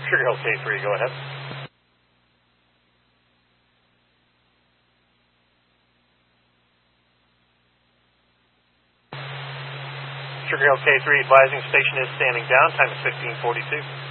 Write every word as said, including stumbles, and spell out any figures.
Sugar Hill K three, go ahead. Sugar Hill K three advising station is standing down, time is fifteen forty-two.